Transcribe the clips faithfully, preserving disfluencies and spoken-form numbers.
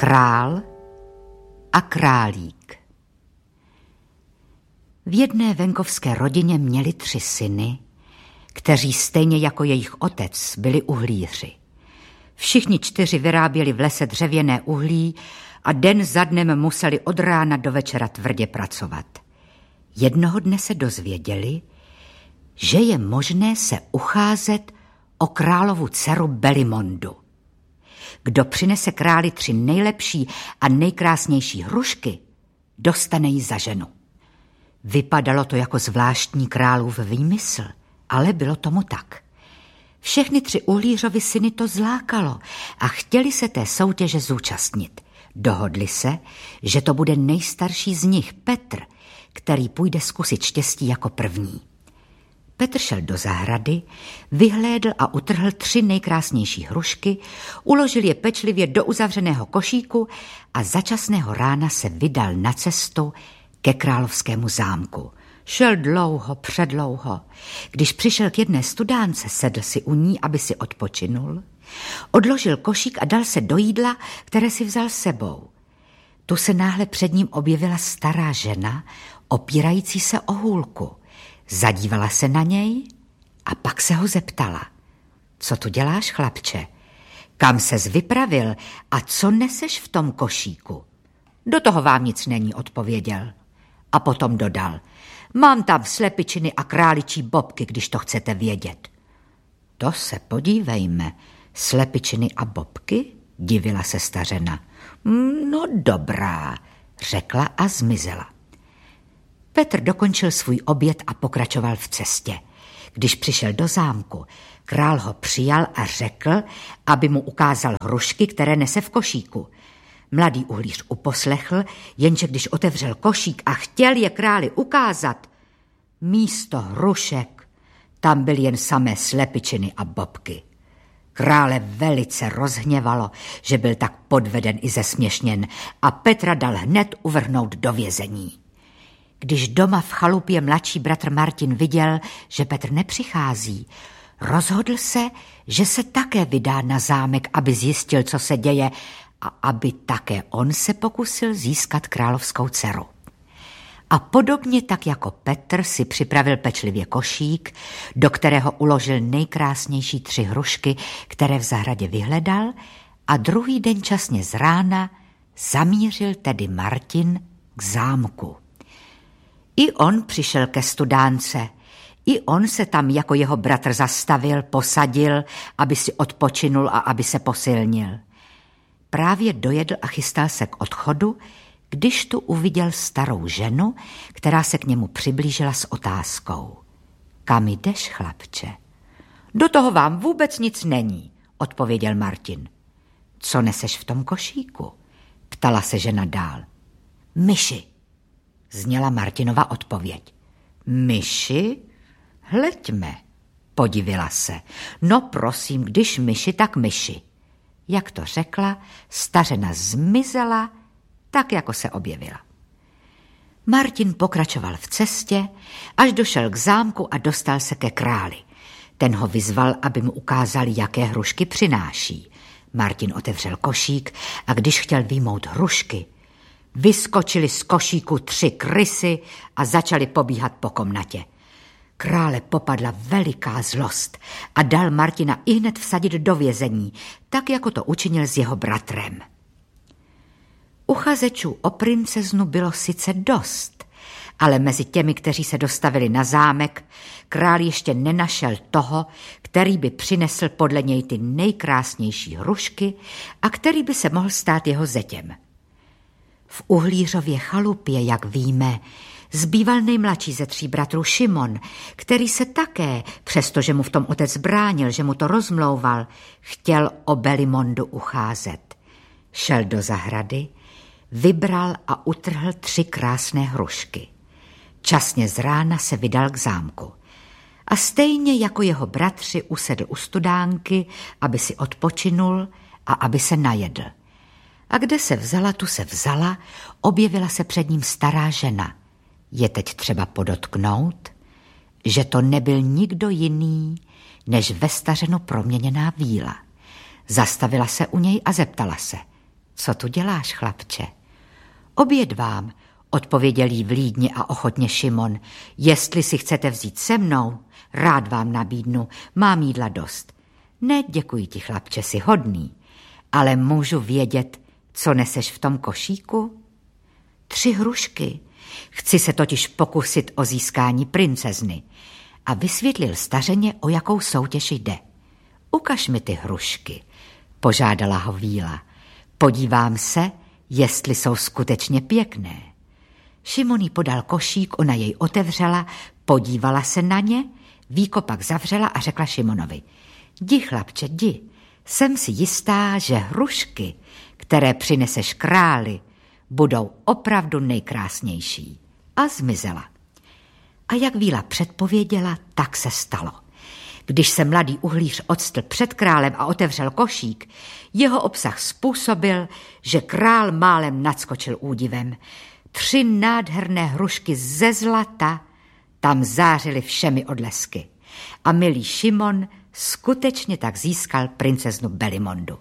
Král a králík. V jedné venkovské rodině měli tři syny, kteří stejně jako jejich otec byli uhlíři. Všichni čtyři vyráběli v lese dřevěné uhlí a den za dnem museli od rána do večera tvrdě pracovat. Jednoho dne se dozvěděli, že je možné se ucházet o královu dceru Belimondu. Kdo přinese králi tři nejlepší a nejkrásnější hrušky, dostane ji za ženu. Vypadalo to jako zvláštní králův výmysl, ale bylo tomu tak. Všechny tři uhlířovi syny to zlákalo a chtěli se té soutěže zúčastnit. Dohodli se, že to bude nejstarší z nich, Petr, který půjde zkusit štěstí jako první. Petr šel do zahrady, vyhlédl a utrhl tři nejkrásnější hrušky, uložil je pečlivě do uzavřeného košíku a začasného rána se vydal na cestu ke královskému zámku. Šel dlouho, předlouho. Když přišel k jedné studánce, sedl si u ní, aby si odpočinul, odložil košík a dal se do jídla, které si vzal sebou. Tu se náhle před ním objevila stará žena, opírající se o hůlku. Zadívala se na něj a pak se ho zeptala. Co tu děláš, chlapče? Kam ses vypravil a co neseš v tom košíku? Do toho vám nic není, odpověděl. A potom dodal. Mám tam slepičiny a králičí bobky, když to chcete vědět. To se podívejme. Slepičiny a bobky? Divila se stařena. No dobrá, řekla a zmizela. Petr dokončil svůj oběd a pokračoval v cestě. Když přišel do zámku, král ho přijal a řekl, aby mu ukázal hrušky, které nese v košíku. Mladý uhlíř uposlechl, jenže když otevřel košík a chtěl je králi ukázat, místo hrušek tam byly jen samé slepičiny a bobky. Krále velice rozhněvalo, že byl tak podveden i zesměšněn a Petra dal hned uvrhnout do vězení. Když doma v chalupě mladší bratr Martin viděl, že Petr nepřichází, rozhodl se, že se také vydá na zámek, aby zjistil, co se děje a aby také on se pokusil získat královskou dceru. A podobně tak jako Petr si připravil pečlivě košík, do kterého uložil nejkrásnější tři hrušky, které v zahradě vyhledal, a druhý den časně z rána zamířil tedy Martin k zámku. I on přišel ke studánce, i on se tam jako jeho bratr zastavil, posadil, aby si odpočinul a aby se posilnil. Právě dojedl a chystal se k odchodu, když tu uviděl starou ženu, která se k němu přiblížila s otázkou. Kam jdeš, chlapče? Do toho vám vůbec nic není, odpověděl Martin. Co neseš v tom košíku? Ptala se žena dál. Myši, zněla Martinova odpověď. Myši? Hleďme, podivila se. No prosím, když myši, tak myši. Jak to řekla, stařena zmizela, tak jako se objevila. Martin pokračoval v cestě, až došel k zámku a dostal se ke králi. Ten ho vyzval, aby mu ukázal, jaké hrušky přináší. Martin otevřel košík a když chtěl vyjmout hrušky, vyskočili z košíku tři krysy a začali pobíhat po komnatě. Krále popadla veliká zlost a dal Martina ihned vsadit do vězení, tak jako to učinil s jeho bratrem. Uchazečů o princeznu bylo sice dost, ale mezi těmi, kteří se dostavili na zámek, král ještě nenašel toho, který by přinesl podle něj ty nejkrásnější hrušky a který by se mohl stát jeho zetěm. V uhlířově chalupě, jak víme, zbýval nejmladší ze tří bratrů Šimon, který se také, přestože mu v tom otec bránil, že mu to rozmlouval, chtěl o Belimondu ucházet. Šel do zahrady, vybral a utrhl tři krásné hrušky. Časně z rána se vydal k zámku. A stejně jako jeho bratři usedl u studánky, aby si odpočinul a aby se najedl. A kde se vzala, tu se vzala, objevila se před ním stará žena. Je teď třeba podotknout, že to nebyl nikdo jiný, než ve stařenu proměněná víla. Zastavila se u něj a zeptala se. Co tu děláš, chlapče? Oběd vám, odpověděl jí vlídně a ochotně Šimon. Jestli si chcete vzít se mnou, rád vám nabídnu, mám jídla dost. Ne, děkuji ti, chlapče, jsi hodný, ale můžu vědět, co neseš v tom košíku? Tři hrušky. Chci se totiž pokusit o získání princezny. A vysvětlil stařeně, o jakou soutěž jde. Ukaž mi ty hrušky, požádala ho Víla. Podívám se, jestli jsou skutečně pěkné. Šimon jí podal košík, ona jej otevřela, podívala se na ně, Víko pak zavřela a řekla Šimonovi. Jdi, chlapče, jdi, jsem si jistá, že hrušky, které přineseš králi, budou opravdu nejkrásnější. A zmizela. A jak Víla předpověděla, tak se stalo. Když se mladý uhlíř odstl před králem a otevřel košík, jeho obsah způsobil, že král málem nadskočil údivem. Tři nádherné hrušky ze zlata tam zářily všemi odlesky. A milý Šimon skutečně tak získal princeznu Belimondu.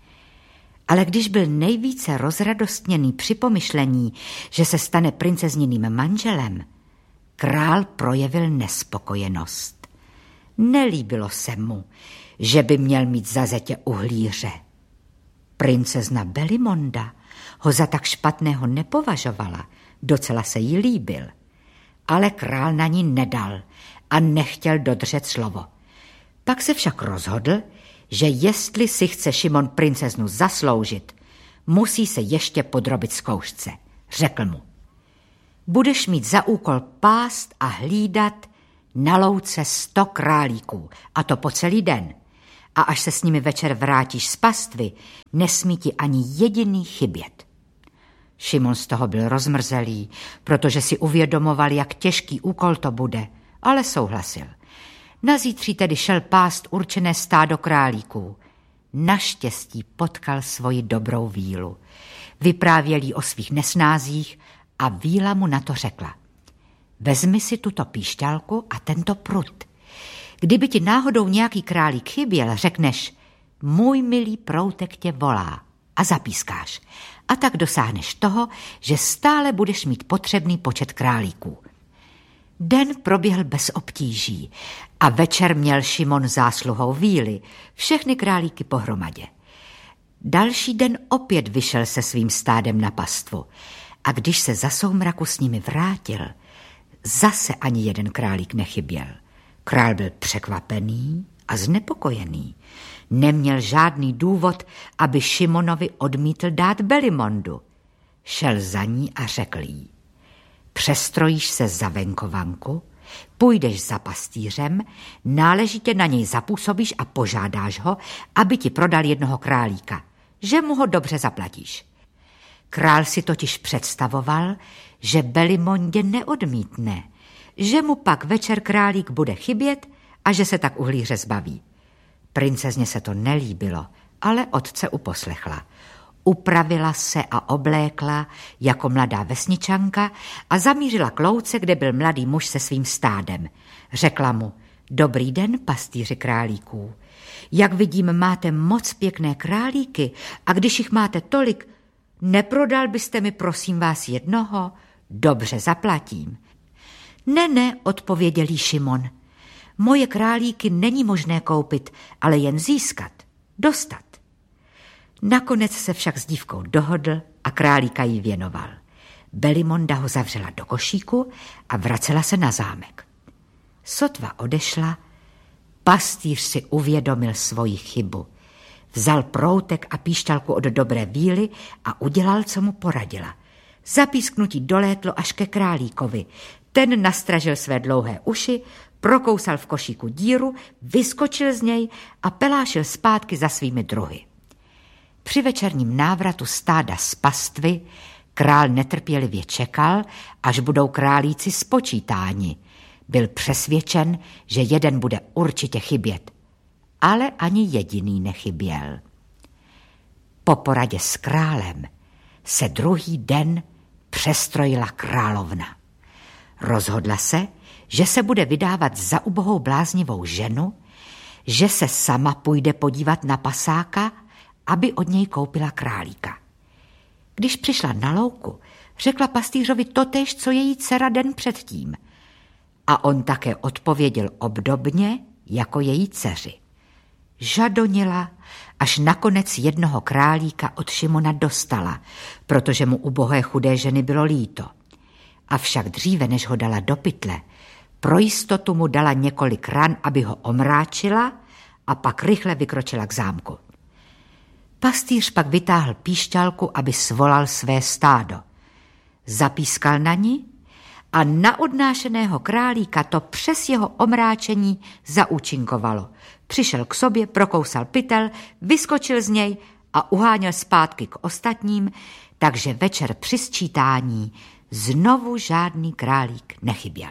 Ale když byl nejvíce rozradostněný při pomyšlení, že se stane princezniným manželem, král projevil nespokojenost. Nelíbilo se mu, že by měl mít za zetě uhlíře. Princezna Belimonda ho za tak špatného nepovažovala, docela se jí líbil. Ale král na ní nedal a nechtěl dodržet slovo. Pak se však rozhodl, že jestli si chce Šimon princeznu zasloužit, musí se ještě podrobit zkoušce. Řekl mu, budeš mít za úkol pást a hlídat na louce sto králíků, a to po celý den. A až se s nimi večer vrátíš z pastvy, nesmí ti ani jediný chybět. Šimon z toho byl rozmrzelý, protože si uvědomoval, jak těžký úkol to bude, ale souhlasil. Nazítří tedy šel pást určené stádo králíků. Naštěstí potkal svoji dobrou Vílu. Vyprávěl jí o svých nesnázích a Víla mu na to řekla. Vezmi si tuto píšťalku a tento prut. Kdyby ti náhodou nějaký králík chyběl, řekneš, můj milý proutek tě volá a zapískáš. A tak dosáhneš toho, že stále budeš mít potřebný počet králíků. Den proběhl bez obtíží a večer měl Šimon zásluhou Víly všechny králíky pohromadě. Další den opět vyšel se svým stádem na pastvu a když se za soumraku s nimi vrátil, zase ani jeden králík nechyběl. Král byl překvapený a znepokojený. Neměl žádný důvod, aby Šimonovi odmítl dát Belimondu. Šel za ní a řekl jí, přestrojíš se za venkovanku, půjdeš za pastýřem, náležitě na něj zapůsobíš a požádáš ho, aby ti prodal jednoho králíka, že mu ho dobře zaplatíš. Král si totiž představoval, že Belimondě neodmítne, že mu pak večer králík bude chybět a že se tak uhlíře zbaví. Princezně se to nelíbilo, ale otce uposlechla. Upravila se a oblékla jako mladá vesničanka a zamířila k louce, kde byl mladý muž se svým stádem. Řekla mu, dobrý den, pastýři králíků. Jak vidím, máte moc pěkné králíky a když jich máte tolik, neprodal byste mi, prosím vás, jednoho? Dobře zaplatím. Ne, ne, odpověděl jí Šimon. Moje králíky není možné koupit, ale jen získat, dostat. Nakonec se však s dívkou dohodl a králíka jí věnoval. Belimonda ho zavřela do košíku a vracela se na zámek. Sotva odešla, pastýř si uvědomil svoji chybu. Vzal proutek a píšťalku od dobré Víly a udělal, co mu poradila. Zapísknutí dolétlo až ke králíkovi. Ten nastražil své dlouhé uši, prokousal v košíku díru, vyskočil z něj a pelášil zpátky za svými druhy. Při večerním návratu stáda z pastvy král netrpělivě čekal, až budou králíci spočítáni. Byl přesvědčen, že jeden bude určitě chybět, ale ani jediný nechyběl. Po poradě s králem se druhý den přestrojila královna. Rozhodla se, že se bude vydávat za ubohou bláznivou ženu, že se sama půjde podívat na pasáka, aby od něj koupila králíka. Když přišla na louku, řekla pastýřovi totéž, co její dcera den předtím. A on také odpověděl obdobně jako její dceři. Žadonila, až nakonec jednoho králíka od Šimona dostala, protože mu ubohé chudé ženy bylo líto. Avšak dříve, než ho dala do pytle, pro jistotu mu dala několik ran, aby ho omráčila, a pak rychle vykročila k zámku. Pastýř pak vytáhl píšťalku, aby svolal své stádo. Zapískal na ní a na odnášeného králíka to přes jeho omráčení zaúčinkovalo. Přišel k sobě, prokousal pytel, vyskočil z něj a uháněl zpátky k ostatním, takže večer při sčítání znovu žádný králík nechyběl.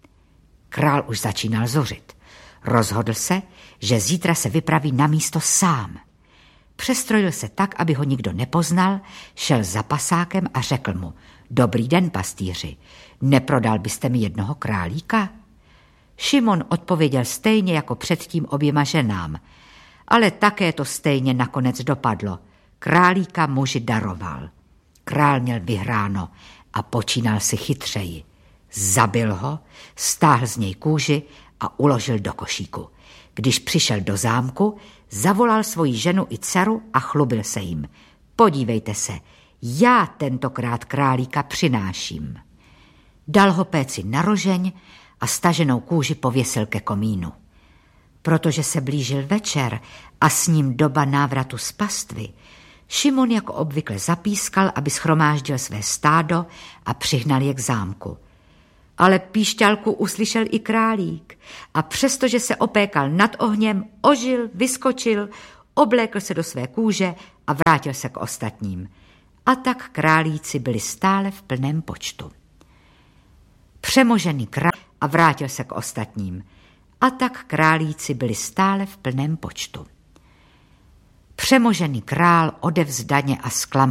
Král už začínal zuřit. Rozhodl se, že zítra se vypraví na místo sám. Přestrojil se tak, aby ho nikdo nepoznal, šel za pasákem a řekl mu: Dobrý den, pastýři, neprodal byste mi jednoho králíka? Šimon odpověděl stejně jako předtím oběma ženám, ale také to stejně nakonec dopadlo. Králíka muži daroval. Král měl vyhráno a počínal si chytřeji. Zabil ho, stáhl z něj kůži a uložil do košíku. Když přišel do zámku, zavolal svoji ženu i dceru a chlubil se jim. Podívejte se, já tentokrát králíka přináším. Dal ho péci na rožeň a staženou kůži pověsil ke komínu. Protože se blížil večer a s ním doba návratu z pastvy, Šimon jako obvykle zapískal, aby shromáždil své stádo a přihnal je k zámku. Ale píšťalku uslyšel i králík a přestože se opékal nad ohněm, ožil, vyskočil, oblékl se do své kůže a vrátil se k ostatním. A tak králíci byli stále v plném počtu. Přemožený král a vrátil se k ostatním. A tak králíci byli stále v plném počtu. Přemožený král odevzdaně a sklam